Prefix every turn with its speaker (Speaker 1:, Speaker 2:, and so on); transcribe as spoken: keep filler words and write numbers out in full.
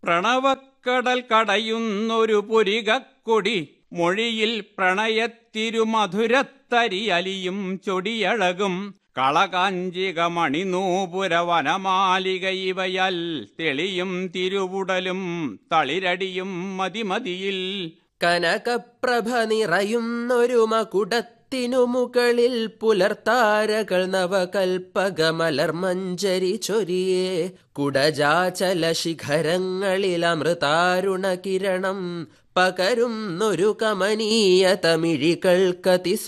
Speaker 1: പ്രണവക്കടൽ കടയുന്നൊരു പുരികക്കൊടി, മൊഴിയിൽ പ്രണയത്തിരുമധുരത്തരി അലിയും ചൊടിയഴകും, കളകാഞ്ചിക മണിനൂപുര വനമാലിക ഇവയാൽ തെളിയും തിരുവുടലും തളിരടിയും മതിമതിയിൽ.
Speaker 2: കനകപ്രഭ നിറയുന്നൊരു മകുടത്തിനു മുകളിൽ പുലർത്താരകൾ നവകൽപ്പകമലർമഞ്ചരി ചൊരിയേ, കുടജാചല ശിഖരങ്ങളിൽ അമൃതാരുണ കിരണം പകരുന്നൊരു കമനീയ തമിഴികൾക്കതി